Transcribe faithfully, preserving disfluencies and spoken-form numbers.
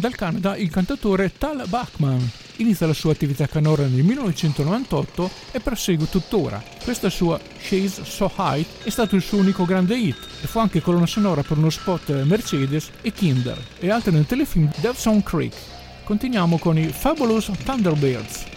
Dal Canada il cantautore Tal Bachman inizia la sua attività canora nel millenovecentonovantotto e prosegue tuttora. Questa sua She's So High è stato il suo unico grande hit e fu anche colonna sonora per uno spot Mercedes e Kinder e altri nel telefilm Devson Creek. Continuiamo con i Fabulous Thunderbirds.